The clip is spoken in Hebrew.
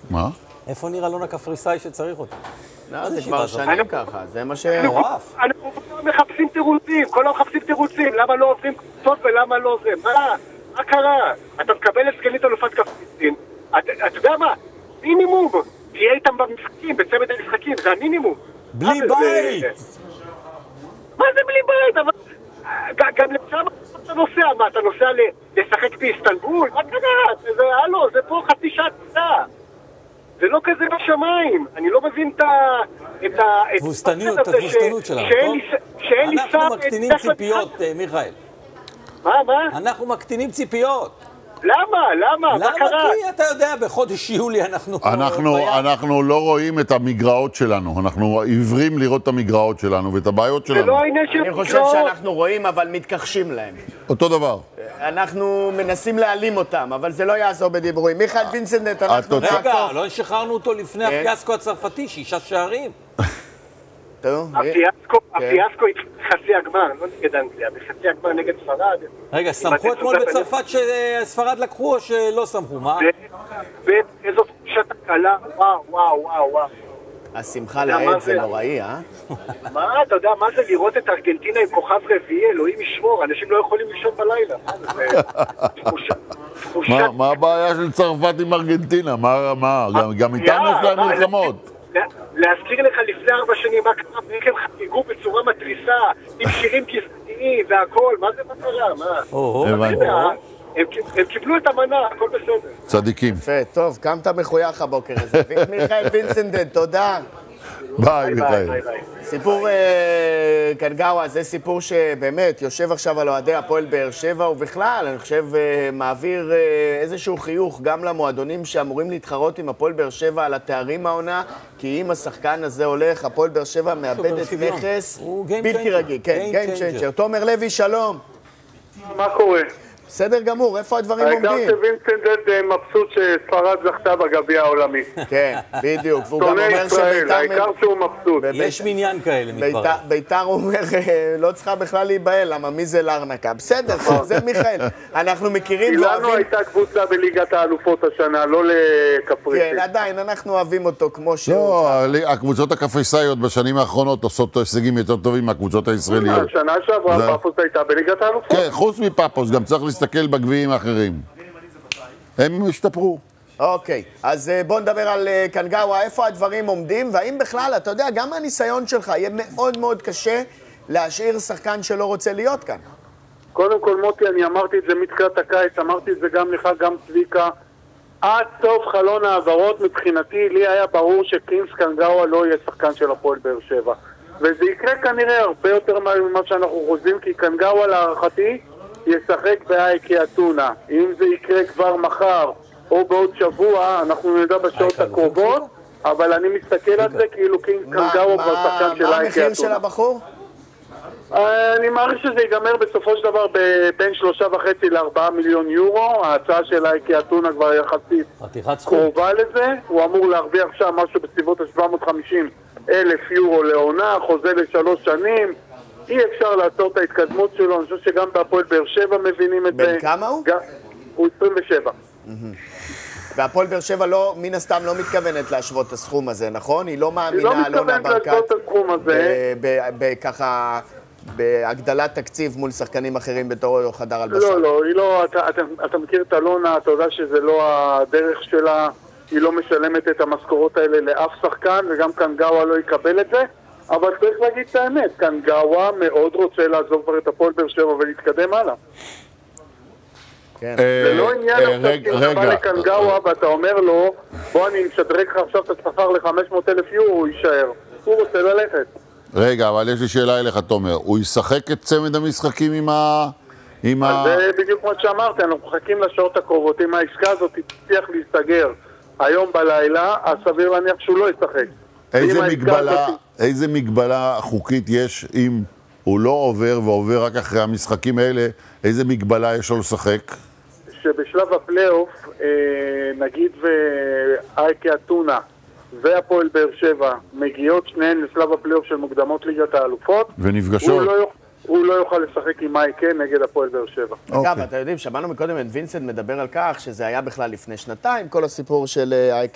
מה? איפה נראה אלונה קפריסאי שצריך אותה? לא, זה כבר שנים ככה, זה מה ש... מטורף. אנחנו מחפשים תירוצים, כל היום מחפשים תירוצים, למה לא עושים קבוצות ולמה לא זה, מה קרה? אתה מקבל את סגנית אלופת קפריסין, אתה יודע מה? מינימום, תהיה איתם במשחקים, בצמד המשחקים, זה המינימום. בלי בית! מה זה בלי בית? גם לשם אתה נוסע, מה, אתה נוסע לשחק באיסטנבול? מה קרה? זה הלו, זה פה חצי שעה טיסה. זה לא כזה בשמיים, אני לא מבין את התבוסתנות שלנו, טוב? אנחנו מקטינים ציפיות, מיכאל. מה? אנחנו מקטינים ציפיות. למה? מה קרה? כי אתה יודע, בחודש יולי אנחנו לא רואים את המגרעות שלנו, אנחנו עיוורים לראות את המגרעות שלנו ואת הבעיות שלנו. זה לא העניין של אני חושב שאנחנו רואים, אבל מתכחשים להם. אותו דבר. אנחנו מנסים להעלים אותם, אבל זה לא יעזור בדיבורים. מיכאל וינסנט, אנחנו... רגע, לא שחררנו אותו לפני הפיאסקו הצרפתי, 6 שערים. הפיאסקו חצי הגמר, לא נגד אנגליה, בחצי הגמר נגד ספרד. רגע, סמכו אתמול בצרפת שספרד לקחו או שלא סמכו? מה? ואיזו תחושת הקלה, וואו. השמחה לעד זה נוראי, אה? מה, אתה יודע, מה זה לראות את ארגנטינה עם כוכב רביעי, אלוהים ישמור, אנשים לא יכולים לישון בלילה. מה הבעיה של צרפת עם ארגנטינה? גם איתנו יש להם מלחמות. להזכיר לך לפני 4 שנים מה קרה, איך הם חגיגו בצורה מטריסה, עם שירים גזעניים והכל, מה זה קרה? הם קיבלו את המנה, הכל בסדר. צדיקים. יפה, טוב, קמת מחוייך הבוקר הזה. מיכאל וינסנט, תודה. ביי, מיכאל. סיפור קנגאווה זה סיפור שבאמת יושב עכשיו על אוהדי הפועל באר שבע, ובכלל, אני חושב, מעביר איזשהו חיוך גם למועדונים שאמורים להתחרות עם הפועל באר שבע על התארים העונה, כי אם השחקן הזה הולך, הפועל באר שבע מאבדת נכס בלתי רגיל. כן, Game Changer. תומר לוי, שלום. מה קורה? בסדר גמור, איפה הדברים עומדים? העיקר שווינסנט מבסוט שספרד זכתה בגביע העולמי. כן, בדיוק. והוא גם אומר שביתר... העיקר שהוא מבסוט. יש מניין כאלה מתברר. ביתר אומר, לא צריכה בכלל להיבהל, למה מי זה לארנקה? בסדר, זה מיכאל. אנחנו מכירים ואוהבים... לנו הייתה קבוצה בליגת האלופות השנה, לא לקפריסין. כן, עדיין, אנחנו אוהבים אותו כמו שהוא. לא, הקבוצות הקפריסאיות בשנים האחרונות עושות הישגים יותר טובים מהקבוצות הישראליות. השנה שעברה פאפוס הייתה בליגת האלופות. כן, חוץ מפאפוס, גם צריך להסתכל בגביעים האחרים. הם השתפרו. אוקיי, אז בוא נדבר על קנגאווה, איפה הדברים עומדים, והאם בכלל, אתה יודע, גם הניסיון שלך יהיה מאוד מאוד קשה להשאיר שחקן שלא רוצה להיות כאן. קודם כל, מוטי, אני אמרתי את זה מתחילת הקיץ, אמרתי את זה גם לך, גם צביקה. עד סוף חלון העברות מבחינתי, לי היה ברור שקינס קנגאווה לא יהיה שחקן של הפועל באר שבע. וזה יקרה כנראה הרבה יותר ממה שאנחנו חושבים, כי קנגאווה להערכתי ישחק באייקי אתונה. אם זה יקרה כבר מחר או בעוד שבוע, אנחנו נדע בשעות הקרובות, אבל אני מסתכל על זה כאילו קינס קנגאווה כבר שחקן של אייקי אתונה. מה המחיר של הבחור? אני מעריך שזה ייגמר בסופו של דבר בין 3.5 ל4 מיליון יורו. ההצעה של אייקי אתונה כבר יחסית קרובה לזה. הוא אמור להרוויח שם משהו בסביבות ה-750,000 יורו לעונה, חוזה ל3 שנים. אי אפשר לעצור את ההתקדמות שלו, אני חושב שגם בהפועל באר שבע מבינים את זה. בן כמה הוא? הוא 27. והפועל באר שבע לא, מן הסתם לא מתכוונת להשוות את הסכום הזה, נכון? היא לא מאמינה, היא לא מתכוונת להשוות את הסכום הזה. ככה, בהגדלת תקציב מול שחקנים אחרים בתור חדר הלבשה. לא, היא לא, אתה מכיר את אלונה, אתה יודע שזה לא הדרך שלה, היא לא משלמת את המשכורות האלה לאף שחקן, וגם קנגאווה לא יקבל את זה. אבל צריך להגיד את האמת, קנגאווה מאוד רוצה לעזוב כבר את הפועל באר שבע ולהתקדם הלאה. זה לא עניין עכשיו בא לקנגאווה ואתה אומר לו, בוא אני משדרג לך עכשיו את השכר ל500,000 יורו, הוא יישאר. הוא רוצה ללכת. רגע, אבל יש לי שאלה אליך, תומר. הוא ישחק את צמד המשחקים עם ה... זה בדיוק מה שאמרתי, אנחנו מחכים לשעות הקרובות. אם העסקה הזאת תצליח להסתגר היום בלילה, אז סביר להניח שהוא לא ישחק. איזה מגבלה חוקית יש אם הוא לא עובר ועובר רק אחרי המשחקים האלה? איזה מגבלה יש לו לשחק? שבשלב הפלייאוף, נגיד ואייקי אתונה והפועל באר שבע מגיעות שניהן לשלב הפלייאוף של מוקדמות ליגת האלופות, ונפגשות. הוא לא יוכל לשחק עם אייקי נגד הפועל באר שבע. אגב, אתה יודעים, שמענו מקודם את וינסנט מדבר על כך שזה היה בכלל לפני שנתיים, כל הסיפור של אייקי